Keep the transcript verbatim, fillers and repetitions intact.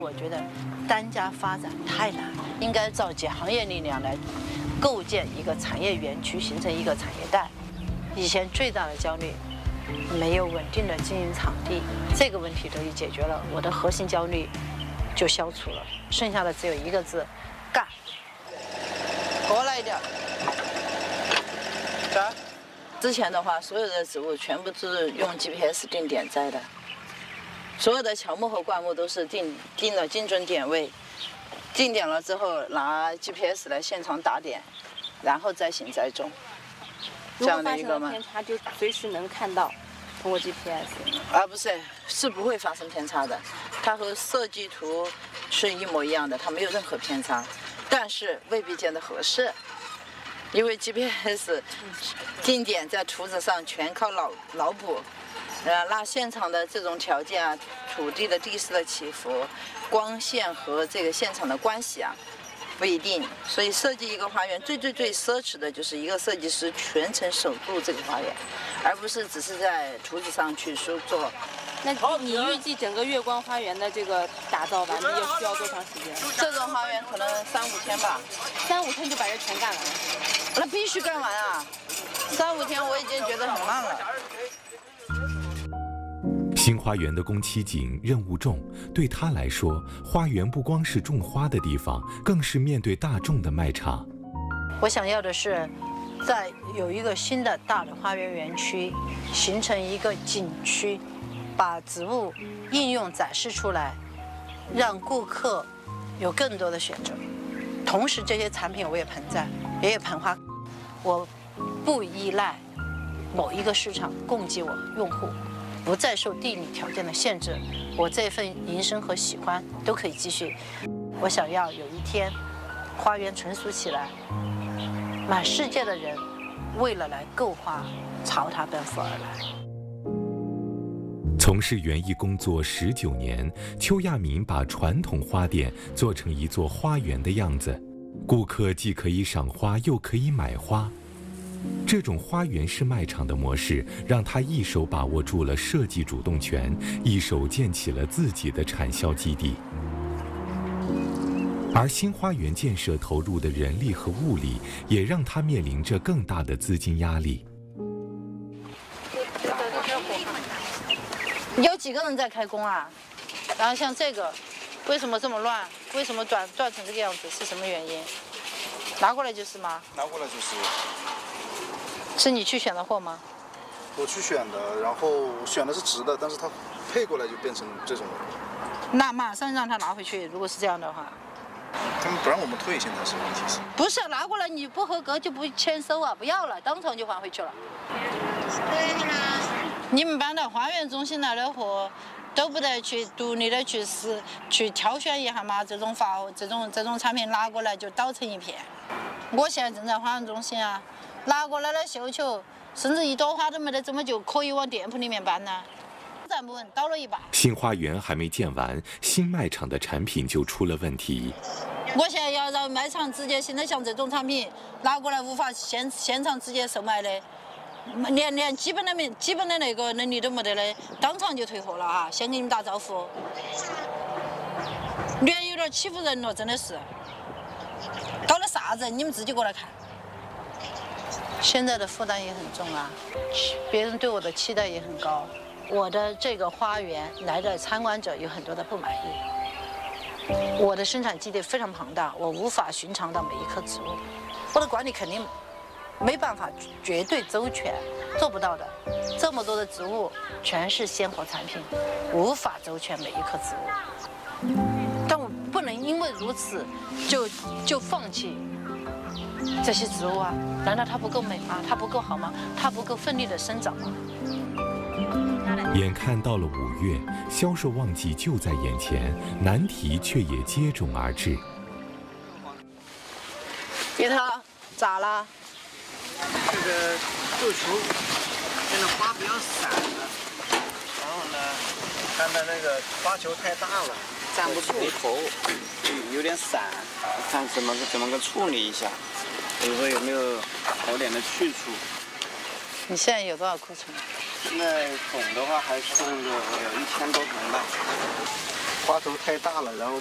我觉得单家发展太难，应该召集行业力量来构建一个产业园区，形成一个产业带。以前最大的焦虑，没有稳定的经营场地，这个问题得以解决了，我的核心焦虑就消除了，剩下的只有一个字：干。过来一点。这儿。之前的话，所有的植物全部是用 G P S 定点栽的。所有的乔木和灌木都是定定了精准点位，定点了之后拿 G P S 来现场打点，然后再行栽种。这样的一个吗？ 偏差就随时能看到，通过 G P S。 啊，不是，是不会发生偏差的，它和设计图是一模一样的，它没有任何偏差，但是未必见得合适，因为 G P S 定点在图纸上全靠脑脑补。呃，那现场的这种条件啊，土地的地势的起伏、光线和这个现场的关系啊，不一定。所以设计一个花园，最最最奢侈的就是一个设计师全程守住这个花园，而不是只是在图纸上去说做。 那你预计整个月光花园的这个打造完毕要需要多长时间？ 这种花园可能三五天吧。 三五天就把这全干完了？ 那必须干完啊！三五天我已经觉得很慢了。 新花园的宫崎景任务重，对他来说，花园不光是种花的地方，更是面对大众的卖场。 我想要的是，在有一个新的大的花园园区，形成一个景区，把植物应用展示出来，让顾客有更多的选择。同时，这些产品我也盆栽，也有盆花，我不依赖某一个市场供给我用户。不再受地理条件的限制，我这份营生和喜欢都可以继续。我想要有一天，花园成熟起来，满世界的人为了来购花，朝它奔赴而来。 从事园艺工作十九年，邱亚敏把传统花店做成一座花园的样子，顾客既可以赏花，又可以买花。这种花园式卖场的模式，让他一手把握住了设计主动权，一手建起了自己的产销基地。而新花园建设投入的人力和物力，也让他面临着更大的资金压力。 有几个人在开工啊？然后像这个，为什么这么乱？为什么断断成这个样子？是什么原因？拿过来就是吗？ 拿过来就是。 是你去选的货吗？ 我去选的，然后选的是直的，但是它配过来就变成这种了。 那马上让他拿回去，如果是这样的话。 他们不让我们退，现在是问题是？ 不是拿过来你不合格就不签收啊，不要了，当场就还回去了。你们搬到花园中心来的货，都不得去独立的去试去挑选一下吗？这种发这种这种产品拿过来就倒成一片。我现在正在花园中心啊。拿过来的绣球，甚至一朵花都没得，怎么就可以往店铺里面搬呢？站不稳，倒了一把。 新花园还没建完，新卖场的产品就出了问题。 我现在要让卖场直接现在像这种产品拿过来无法现现场直接售卖的，连连基本的没基本的那个能力都没得的，当场就退货了啊！先给你们打招呼。略有点欺负人了，真的是。搞了啥子？你们自己过来看。现在的负担也很重啊，别人对我的期待也很高。我的这个花园来的参观者有很多的不满意。我的生产基地非常庞大，我无法寻常到每一棵植物，我的管理肯定没办法绝对周全，做不到的。这么多的植物全是鲜活产品，无法周全每一棵植物。但我不能因为如此就就放弃这些植物啊？难道它不够美吗？它不够好吗？它不够奋力的生长吗？ 眼看到了五月，销售旺季就在眼前，难题却也接踵而至。 给它咋了？ 这个豆球现在花比较散了，然后呢，看它那个花球太大了，站不住头，有点散，看怎么怎么个处理一下。以后有没有好点的去处？ 你现在有多少库存？ 现在总的话还剩个有一千多吨吧。 花头太大了，然后